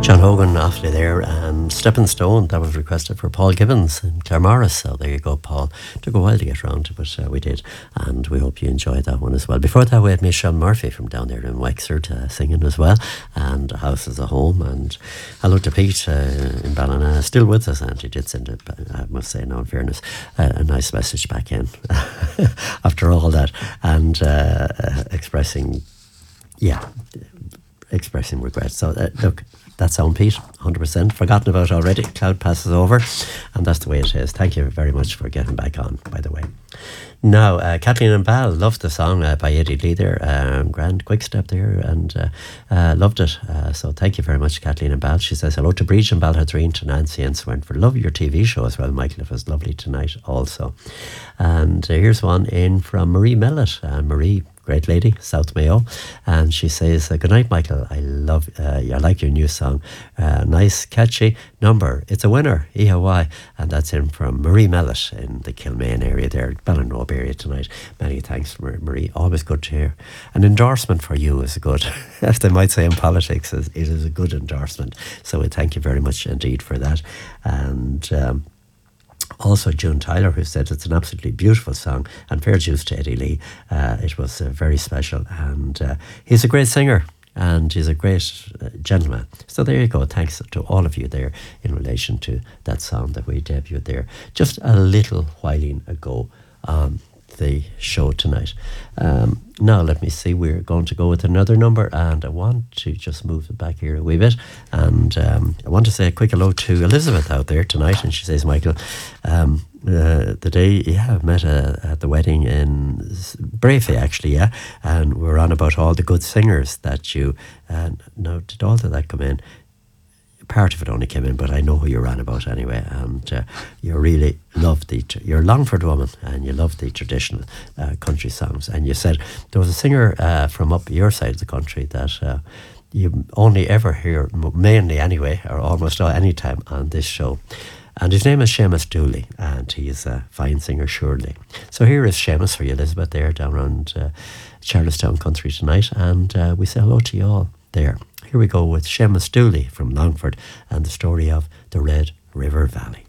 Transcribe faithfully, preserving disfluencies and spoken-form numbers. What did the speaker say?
John Hogan awfully there, and Stepping Stone, that was requested for Paul Gibbons in Claremorris. So there you go, Paul. Took a while to get round to, but uh, we did, and we hope you enjoyed that one as well. Before that, we had Michelle Murphy from down there in Wexford uh, singing as well, and House is a Home. And hello to Pete uh, in Ballina, still with us, and he did send it, I must say, now in fairness, uh, a nice message back in after all that, and uh, expressing, yeah, expressing regret. So uh, look, that's on Pete, one hundred percent. Forgotten about already. Cloud passes over, and that's the way it is. Thank you very much for getting back on, by the way. Now, uh, Kathleen and Bal loved the song uh, by Eddie Lee there. Um, grand quick step there, and uh, uh, loved it. Uh, so thank you very much, Kathleen and Bal. She says hello to Breach and Balhathreen, to Nancy and Swinford. Love your T V show as well, Michael. It was lovely tonight also. And uh, here's one in from Marie Mellett. Uh, Marie, great lady, South Mayo, and she says, uh, good night, Michael. I love, uh, I like your new song. Uh, nice, catchy number. It's a winner, E H Y, and that's in from Marie Mellett in the Kilmaine area there, Ballinrobe area tonight. Many thanks, Marie. Always good to hear. An endorsement for you is good, as they might say in politics. It is a good endorsement. So we thank you very much indeed for that. And um, also June Tyler, who said it's an absolutely beautiful song, and fair dues to Eddie Lee. Uh, it was uh, very special, and uh, he's a great singer, and he's a great uh, gentleman. So there you go. Thanks to all of you there in relation to that song that we debuted there just a little while ago on the show tonight. Um, now let me see, we're going to go with another number, and I want to just move it back here a wee bit, and um, I want to say a quick hello to Elizabeth out there tonight, and she says, Michael, um, uh, the day, yeah, I met uh, at the wedding in Brafey actually, yeah, and we were on about all the good singers that you, uh, now did all of that come in? Part of it only came in, but I know who you're on about anyway, and uh, you really love the, you're a Longford woman, and you love the traditional uh, country songs. And you said there was a singer uh, from up your side of the country that uh, you only ever hear, mainly anyway, or almost any time on this show, and his name is Seamus Dooley, and he is a fine singer surely. So here is Seamus for you, Elizabeth, there down around uh, Charlestown country tonight, and uh, we say hello to you all there. Here we go with Seamus Dooley from Longford and the story of the Red River Valley.